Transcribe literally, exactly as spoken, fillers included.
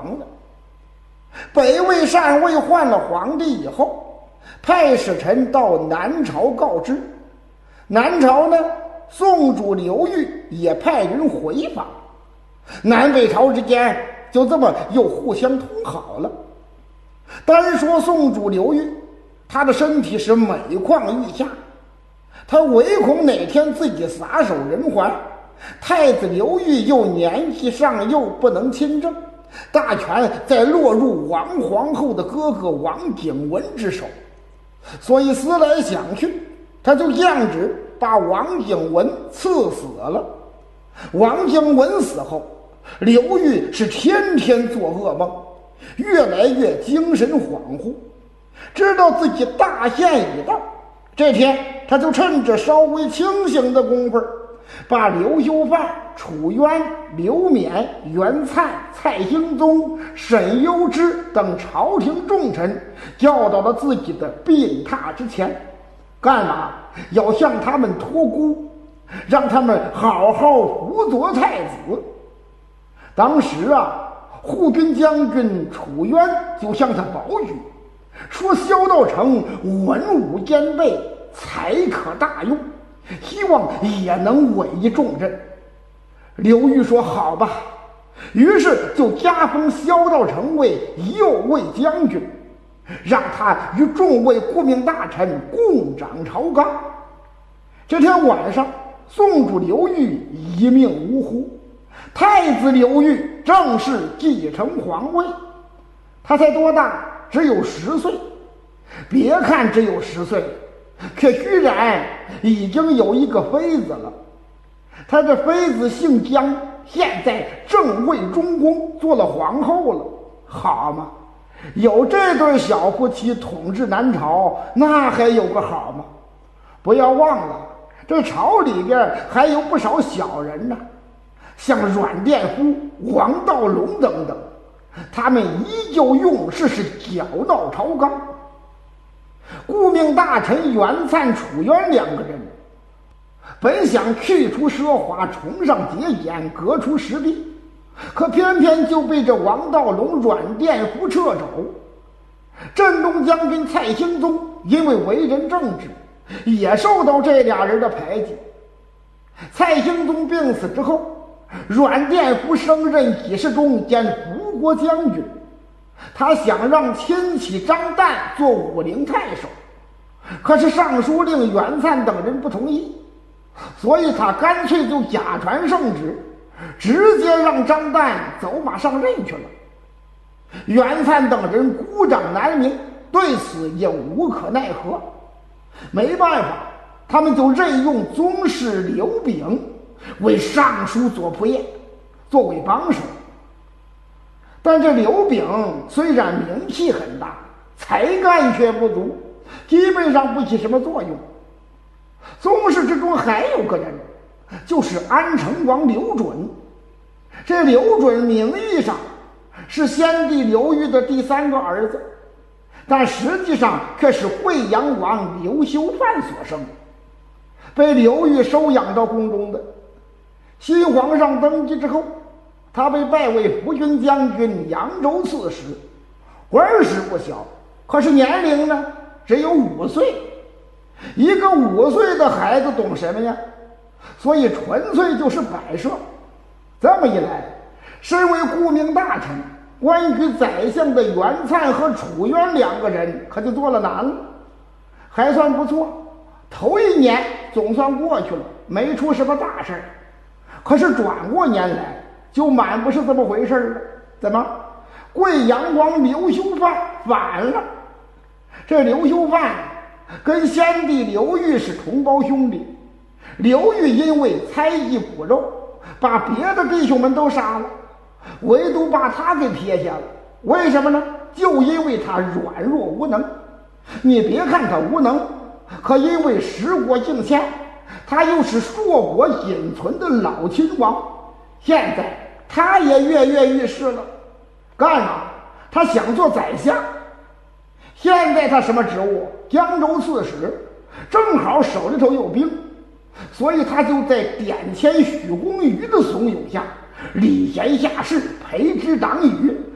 了。北魏禅位换了皇帝以后，派使臣到南朝告知，南朝呢，宋主刘裕也派人回访，南北朝之间就这么又互相通好了。单说宋主刘裕，他的身体是每况愈下，他唯恐哪天自己撒手人寰，太子刘裕又年纪尚幼，不能亲政，大权再落入王皇后的哥哥王景文之手，所以思来想去，他就降旨把王景文赐死了。王景文死后，刘裕是天天做噩梦，越来越精神恍惚，知道自己大限已到。这天他就趁着稍微清醒的功夫，把刘修范、楚渊、刘勉、袁粲、蔡兴宗、沈攸之等朝廷重臣叫到了自己的病榻之前，干嘛要向他们托孤，让他们好好辅佐太子。当时啊，护军将军楚渊就向他保举，说萧道成文武兼备，才可大用，希望也能委以重任。刘裕说好吧，于是就加封萧道成为右卫将军，让他与众位顾命大臣共掌朝纲。这天晚上，宋主刘裕一命呜呼，太子刘裕正式继承皇位。他才多大？只有十岁。别看只有十岁，可居然已经有一个妃子了。他的妃子姓姜，现在正位中宫，做了皇后了。好嘛，有这对小夫妻统治南朝，那还有个好吗？不要忘了，这朝里边还有不少小人呢，像阮殿夫、王道隆等等，他们依旧用事是搅闹朝纲。顾命大臣袁粲、楚渊两个人本想去除奢华，崇尚节俭，革除实弊，可偏偏就被这王道隆、阮殿夫掣肘。镇东将军蔡兴宗因为为人正直，也受到这俩人的排挤。蔡兴宗病死之后，阮殿夫升任给事中兼辅国将军，他想让亲戚张旦做武陵太守，可是尚书令袁粲等人不同意，所以他干脆就假传圣旨，直接让张旦走马上任去了。袁粲等人孤掌难鸣，对此也无可奈何。没办法，他们就任用宗室刘炳为尚书左仆射，作为帮手。但这刘炳虽然名气很大，才干却不足，基本上不起什么作用。宗室之中还有个人，就是安成王刘准。这刘准名义上是先帝刘裕的第三个儿子，但实际上却是惠阳王刘修范所生，被刘裕收养到宫中的。新皇上登基之后，他被拜为辅军将军、扬州刺史，官职不小，可是年龄呢只有五岁。一个五岁的孩子懂什么呀？所以纯粹就是摆设。这么一来，身为顾命大臣、关于宰相的袁粲和楚渊两个人可就做了难了。还算不错，头一年总算过去了，没出什么大事儿。可是转过年来，就满不是这么回事了。怎么？贵阳王刘修范反了。这刘修范跟先帝刘裕是同胞兄弟，刘裕因为猜忌骨肉，把别的弟兄们都杀了，唯独把他给撇下了。为什么呢？就因为他软弱无能。你别看他无能，可因为时过境迁，他又是硕果仅存的老亲王，现在他也跃跃欲试了。干嘛？他想做宰相。现在他什么职务？江州刺史，正好手里头有兵，所以他就在典签许公瑜的怂恿下，礼贤下士，培之党羽，